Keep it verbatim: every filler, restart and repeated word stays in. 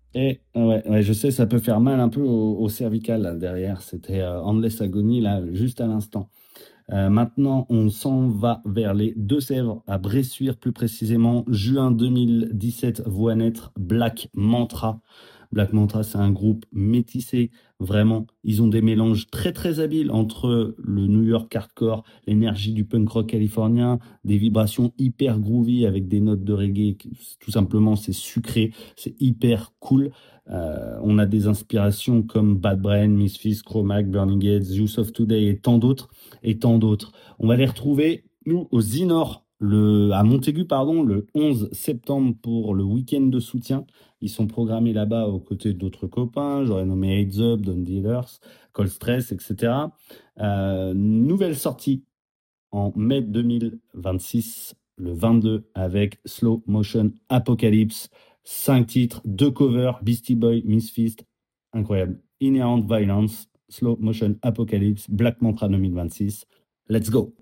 Et ouais, ouais, je sais, ça peut faire mal un peu au, au cervical là, derrière. C'était euh, Endless Agony là, juste à l'instant. Euh, maintenant, on s'en va vers les Deux-Sèvres, à Bressuire plus précisément. Juin deux mille dix-sept voit naître Black Mantra. Black Mantra, c'est un groupe métissé, vraiment. Ils ont des mélanges très très habiles entre le New York hardcore, l'énergie du punk rock californien, des vibrations hyper groovy avec des notes de reggae. Tout simplement, c'est sucré, c'est hyper cool. Euh, on a des inspirations comme Bad Brain, Misfits, Chromac, Burning Heads, Juice of Today et tant d'autres et tant d'autres. On va les retrouver, nous, au Zinor, le, à Montaigu, pardon, le onze septembre pour le week-end de soutien. Ils sont programmés là-bas aux côtés d'autres copains. J'aurais nommé Heads Up, Don Dealers, Cold Stress, et cetera. Euh, nouvelle sortie en mai deux mille vingt-six, le vingt-deux, avec Slow Motion Apocalypse. Cinq titres, deux covers, Beastie Boy, Misfits, incroyable. Inherent Violence, Slow Motion Apocalypse, Black Mantra deux mille vingt-six. Let's go!